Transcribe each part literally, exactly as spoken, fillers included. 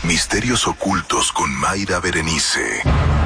Misterios ocultos con Mayra Berenice.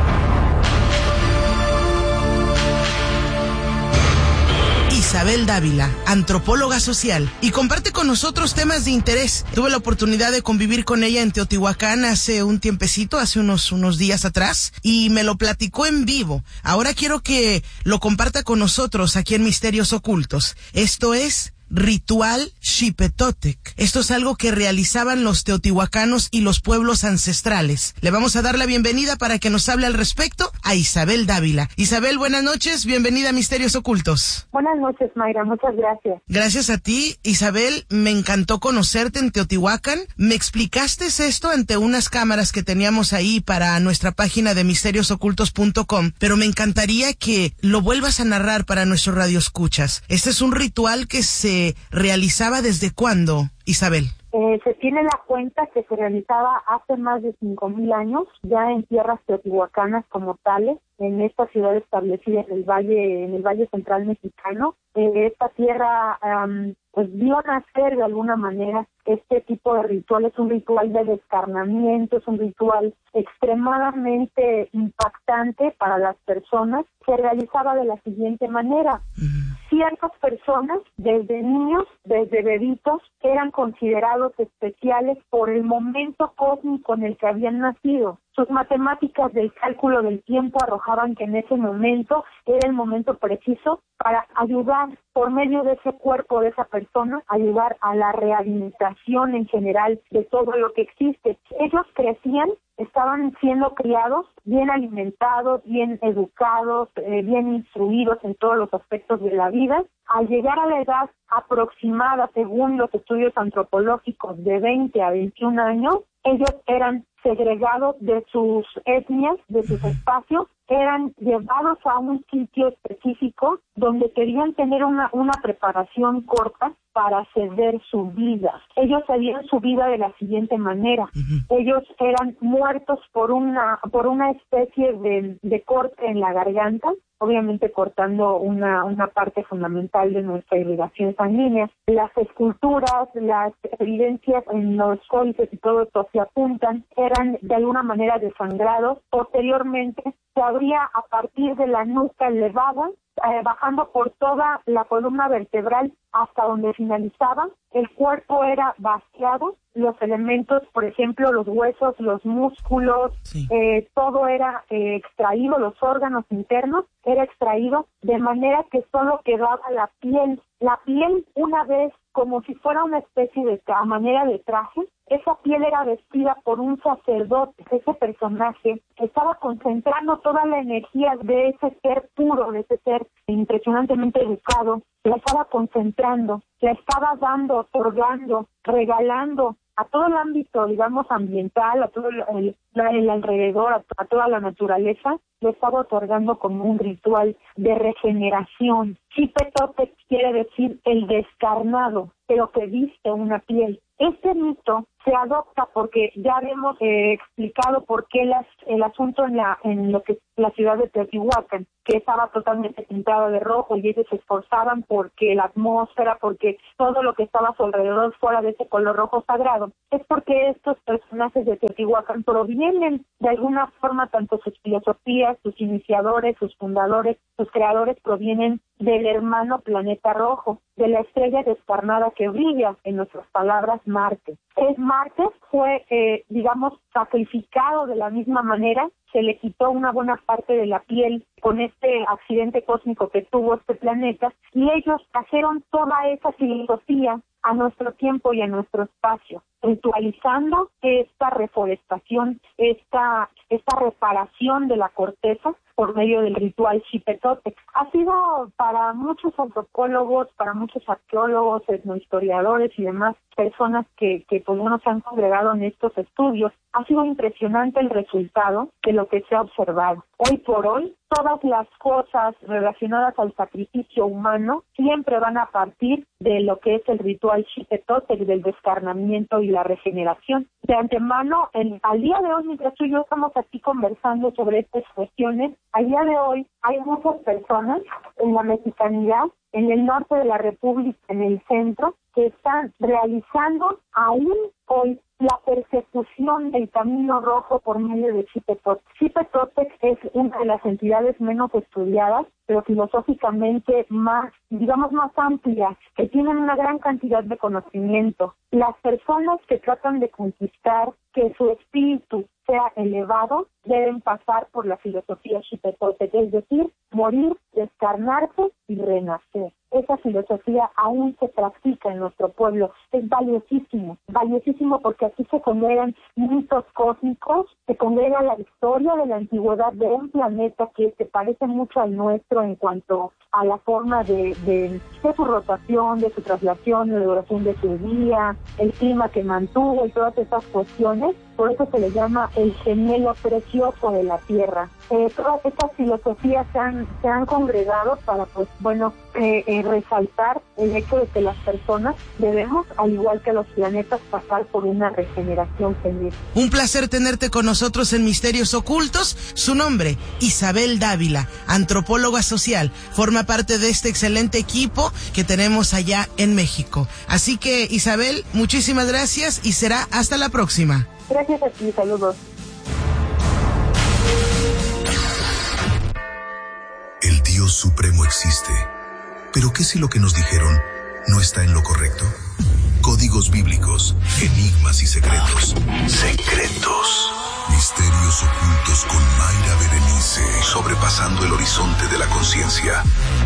Isabel Dávila, antropóloga social, y comparte con nosotros temas de interés. Tuve la oportunidad de convivir con ella en Teotihuacán hace un tiempecito, hace unos, unos días atrás, y me lo platicó en vivo. Ahora quiero que lo comparta con nosotros aquí en Misterios Ocultos. Esto es Ritual Xipetotec. Esto es algo que realizaban los teotihuacanos y los pueblos ancestrales. Le vamos a dar la bienvenida para que nos hable al respecto a Isabel Dávila. Isabel, buenas noches, bienvenida a Misterios Ocultos. Buenas noches, Mayra, muchas gracias. Gracias a ti, Isabel, me encantó conocerte en Teotihuacán. Me explicaste esto ante unas cámaras que teníamos ahí para nuestra página de misterios ocultos punto com, pero me encantaría que lo vuelvas a narrar para nuestros radioescuchas. Este es un ritual que se realizaba ¿desde cuándo, Isabel? Eh, se tiene la cuenta que se realizaba hace más de cinco mil años, ya en tierras teotihuacanas como tales, en esta ciudad establecida en el valle, en el valle central mexicano. Eh, esta tierra um, pues vio nacer de alguna manera este tipo de ritual. Es un ritual de descarnamiento, es un ritual extremadamente impactante para las personas. Se realizaba de la siguiente manera. Uh-huh. Ciertas personas, desde niños, desde bebitos, eran considerados especiales por el momento cósmico en el que habían nacido. Sus matemáticas del cálculo del tiempo arrojaban que en ese momento era el momento preciso para ayudar por medio de ese cuerpo de esa persona, ayudar a la rehabilitación en general de todo lo que existe. Ellos crecían, estaban siendo criados, bien alimentados, bien educados, eh, bien instruidos en todos los aspectos de la vida. Al llegar a la edad aproximada, según los estudios antropológicos, de veinte a veintiún años, ellos eran segregados de sus etnias, de sus espacios, eran llevados a un sitio específico donde querían tener una, una preparación corta para ceder su vida. Ellos cedían su vida de la siguiente manera. Uh-huh. Ellos eran muertos por una por una especie de, de corte en la garganta, obviamente cortando una, una parte fundamental de nuestra irrigación sanguínea. Las esculturas, las evidencias en los códices y todo esto se apuntan, eran de alguna manera desangrados. Posteriormente se abría a partir de la nuca elevada, eh, bajando por toda la columna vertebral hasta donde finalizaba. El cuerpo era vaciado, los elementos, por ejemplo, los huesos, los músculos, sí. eh, todo era eh, extraído, los órganos internos era extraído, de manera que solo quedaba la piel. La piel, una vez, como si fuera una especie de, a manera de traje, esa piel era vestida por un sacerdote. Ese personaje estaba concentrando toda la energía de ese ser puro, de ese ser impresionantemente educado, la estaba concentrando, la estaba dando, otorgando, regalando a todo el ámbito, digamos, ambiental, a todo el, el, el alrededor, a, a toda la naturaleza, lo estaba otorgando como un ritual de regeneración. Xipetotec quiere decir el descarnado, pero que viste una piel. Este mito se adopta porque ya habíamos eh, explicado por qué las, el asunto en la en lo que es la ciudad de Teotihuacán, que estaba totalmente pintado de rojo, y ellos se esforzaban porque la atmósfera, porque todo lo que estaba a su alrededor fuera de ese color rojo sagrado. Es porque estos personajes de Teotihuacán provienen de alguna forma, tanto sus filosofías, sus iniciadores, sus fundadores, sus creadores provienen del hermano planeta rojo, de la estrella descarnada que brilla, en nuestras palabras, Marte. Es Marte fue, eh, digamos, sacrificado de la misma manera, se le quitó una buena parte de la piel con este accidente cósmico que tuvo este planeta, y ellos trajeron toda esa filosofía a nuestro tiempo y a nuestro espacio, ritualizando esta reforestación, esta, esta reparación de la corteza por medio del ritual Xipetotec. Ha sido para muchos antropólogos, para muchos arqueólogos, etnohistoriadores y demás personas que, que pues bueno, se han congregado en estos estudios, ha sido impresionante el resultado de lo que se ha observado. Hoy por hoy, todas las cosas relacionadas al sacrificio humano siempre van a partir de lo que es el ritual Xipetotec, del descarnamiento y la regeneración. De antemano, el, al día de hoy, mientras tú y yo estamos aquí conversando sobre estas cuestiones, al día de hoy hay muchas personas en la mexicanidad, en el norte de la República, en el centro, que están realizando aún hoy la persecución institución del Camino Rojo por medio de Xipe-Totec. Xipe-Totec es una de las entidades menos estudiadas, pero filosóficamente más, digamos, más amplias, que tienen una gran cantidad de conocimiento. Las personas que tratan de conquistar que su espíritu sea elevado deben pasar por la filosofía Xipe-Totec, es decir, morir, descarnarse y renacer. Esa filosofía aún se practica en nuestro pueblo. Es valiosísimo, valiosísimo porque aquí se congregan mitos cósmicos, se congrega la historia de la antigüedad de un planeta que se parece mucho al nuestro en cuanto a la forma de, de, de su rotación, de su traslación, de la duración de su día, el clima que mantuvo y todas esas cuestiones. Por eso se le llama el gemelo precioso de la Tierra. Eh, todas estas filosofías se han, se han congregado para, pues, bueno, eh, eh, resaltar el hecho de que las personas debemos, al igual que los planetas, pasar por una regeneración feliz. Un placer tenerte con nosotros en Misterios Ocultos. Su nombre, Isabel Dávila, antropóloga social, forma parte de este excelente equipo que tenemos allá en México. Así que, Isabel, muchísimas gracias y será hasta la próxima. Gracias a ti, saludos. El Dios Supremo existe. ¿Pero qué si lo que nos dijeron no está en lo correcto? Códigos bíblicos, enigmas y secretos. Secretos. Misterios ocultos con Mayra Berenice. Sobrepasando el horizonte de la conciencia.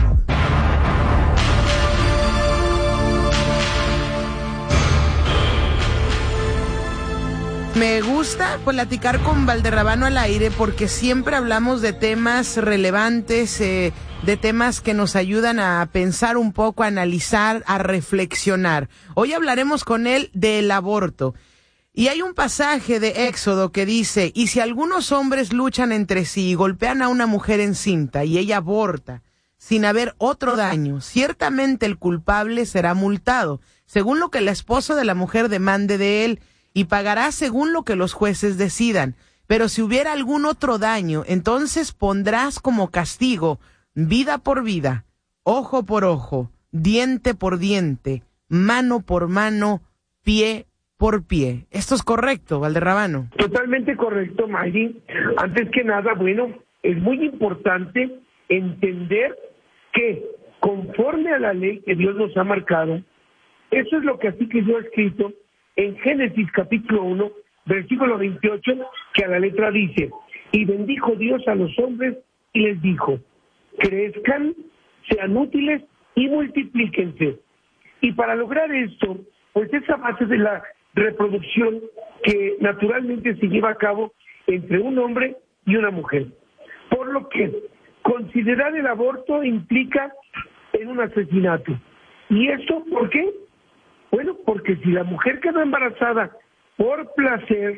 Me gusta platicar con Valderrábano al aire porque siempre hablamos de temas relevantes, eh, de temas que nos ayudan a pensar un poco, a analizar, a reflexionar. Hoy hablaremos con él del aborto. Y hay un pasaje de Éxodo que dice, y si algunos hombres luchan entre sí y golpean a una mujer encinta y ella aborta, sin haber otro daño, ciertamente el culpable será multado, según lo que la esposa de la mujer demande de él, y pagará según lo que los jueces decidan. Pero si hubiera algún otro daño, entonces pondrás como castigo vida por vida, ojo por ojo, diente por diente, mano por mano, pie por pie. ¿Esto es correcto, Valderrábano? Totalmente correcto, Mayri. Antes que nada, bueno, es muy importante entender que conforme a la ley que Dios nos ha marcado, eso es lo que así quedó escrito en Génesis capítulo uno, versículo veintiocho, que a la letra dice, y bendijo Dios a los hombres y les dijo, crezcan, sean útiles y multiplíquense. Y para lograr esto, pues esa base de la reproducción que naturalmente se lleva a cabo entre un hombre y una mujer. Por lo que considerar el aborto implica en un asesinato. ¿Y esto por qué? Bueno, porque si la mujer quedó embarazada por placer,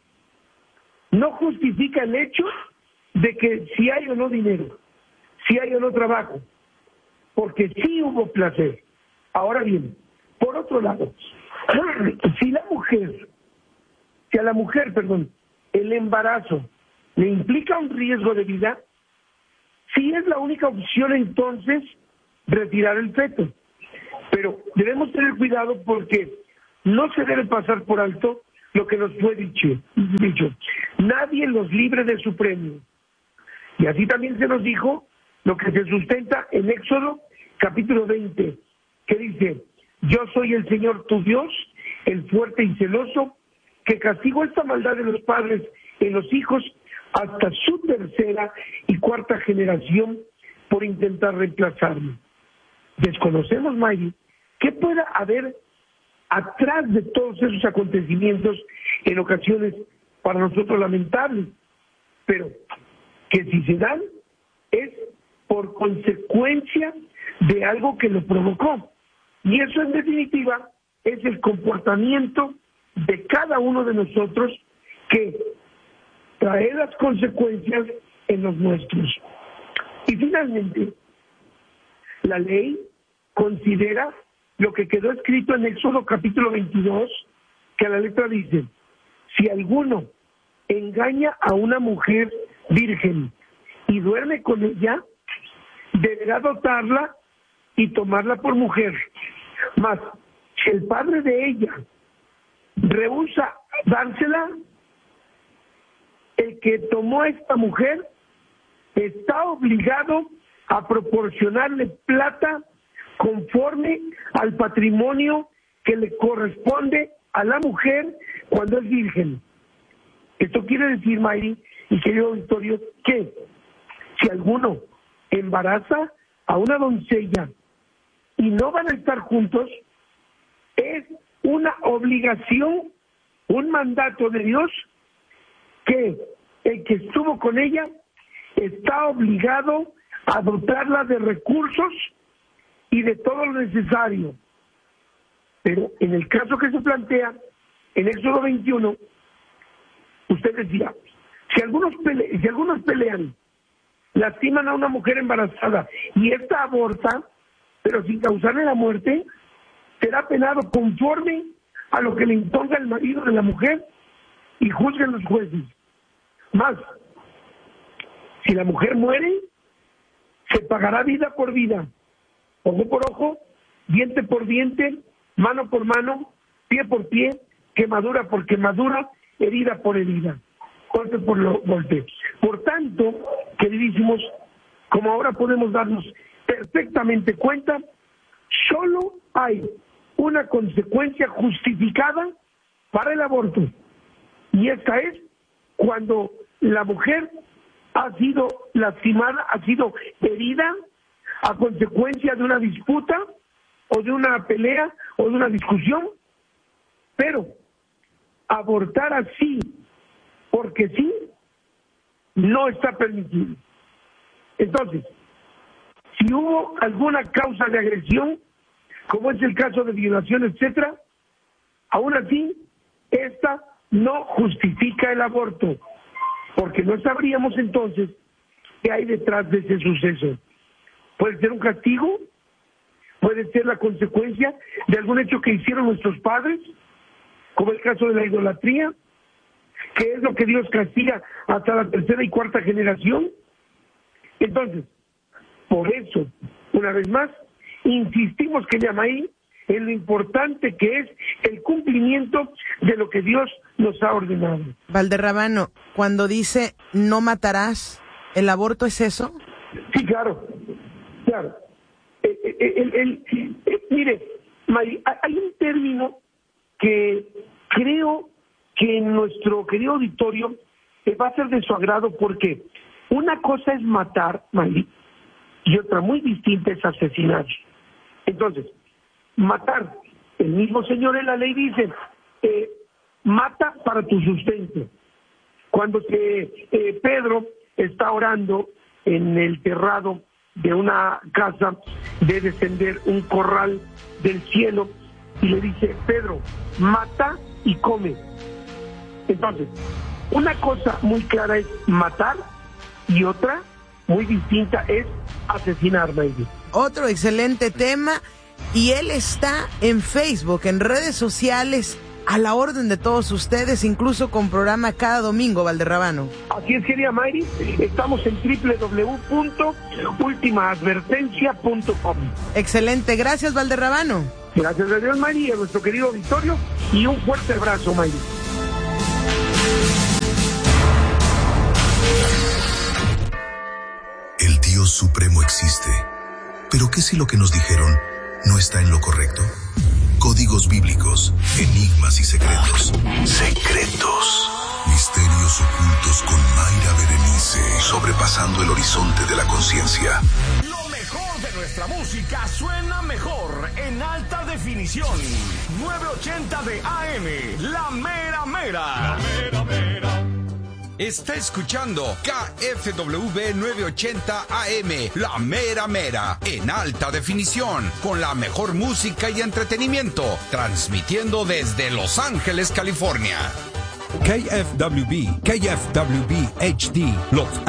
no justifica el hecho de que si hay o no dinero, si hay o no trabajo, porque sí hubo placer. Ahora bien, por otro lado, si la mujer, si a la mujer, perdón, el embarazo le implica un riesgo de vida, sí es la única opción entonces retirar el feto. Pero debemos tener cuidado porque no se debe pasar por alto lo que nos fue dicho. dicho. Nadie los libre de su premio. Y así también se nos dijo lo que se sustenta en Éxodo capítulo veinte, que dice, yo soy el Señor tu Dios, el fuerte y celoso, que castigo esta maldad de los padres en los hijos hasta su tercera y cuarta generación por intentar reemplazarme. Desconocemos, Maggie, qué pueda haber atrás de todos esos acontecimientos en ocasiones para nosotros lamentables, pero que si se dan es por consecuencia de algo que lo provocó. Y eso en definitiva es el comportamiento de cada uno de nosotros que trae las consecuencias en los nuestros. Y finalmente, la ley considera lo que quedó escrito en Éxodo capítulo veintidós, que a la letra dice, si alguno engaña a una mujer virgen y duerme con ella, deberá dotarla y tomarla por mujer. Mas, si el padre de ella rehúsa dársela, el que tomó a esta mujer está obligado a proporcionarle plata conforme al patrimonio que le corresponde a la mujer cuando es virgen. Esto quiere decir, Mayri y querido auditorio, que si alguno embaraza a una doncella y no van a estar juntos, es una obligación, un mandato de Dios, que el que estuvo con ella está obligado a dotarla de recursos y de todo lo necesario. Pero en el caso que se plantea en Éxodo veintiuno, usted decía, si algunos pele- si algunos pelean, lastiman a una mujer embarazada y esta aborta, pero sin causarle la muerte, será penado conforme a lo que le imponga el marido de la mujer y juzguen los jueces. Más, si la mujer muere, se pagará vida por vida, ojo por ojo, diente por diente, mano por mano, pie por pie, quemadura por quemadura, herida por herida, golpe por lo, golpe. Por tanto, queridísimos, como ahora podemos darnos perfectamente cuenta, solo hay una consecuencia justificada para el aborto, y esta es cuando la mujer ha sido lastimada, ha sido herida a consecuencia de una disputa o de una pelea o de una discusión, pero abortar así porque sí no está permitido. Entonces, si hubo alguna causa de agresión, como es el caso de violación, etcétera, aún así esta no justifica el aborto, porque no sabríamos entonces qué hay detrás de ese suceso. Puede ser un castigo, puede ser la consecuencia de algún hecho que hicieron nuestros padres, como el caso de la idolatría, que es lo que Dios castiga hasta la tercera y cuarta generación. Entonces, por eso, una vez más, insistimos, que Yamaí, en lo importante que es el cumplimiento de lo que Dios nos ha ordenado. Valderrabano, cuando dice no matarás, ¿el aborto es eso? Sí, claro, claro. Eh, eh, el, el, eh, mire, Mari, hay un término que creo que en nuestro querido auditorio eh, va a ser de su agrado, porque una cosa es matar, Mari, y otra muy distinta es asesinar. Entonces, matar, el mismo Señor en la ley dice, eh, mata para tu sustento. Cuando se, eh, Pedro está orando en el terrado de una casa, de descender un corral del cielo, y le dice, Pedro, mata y come. Entonces, una cosa muy clara es matar, y otra muy distinta es asesinar, baby. Otro excelente tema, y él está en Facebook, en redes sociales, a la orden de todos ustedes, incluso con programa cada domingo, Valderrabano. Así es, querida Mayri, estamos en doble u doble u doble u punto última advertencia punto com. Excelente, gracias, Valderrabano. Gracias a Dios, Mayri, a nuestro querido auditorio, y un fuerte abrazo, Mayri. El Dios Supremo existe, pero ¿qué si lo que nos dijeron no está en lo correcto? Códigos bíblicos, enigmas y secretos. Secretos. Misterios ocultos con Mayra Berenice. Sobrepasando el horizonte de la conciencia. Lo mejor de nuestra música suena mejor en alta definición. novecientos ochenta de A M, La Mera Mera. La Mera Mera. Está escuchando K F W novecientos ochenta A M, La Mera Mera, en alta definición, con la mejor música y entretenimiento, transmitiendo desde Los Ángeles, California. K F W B, K F W B H D, Los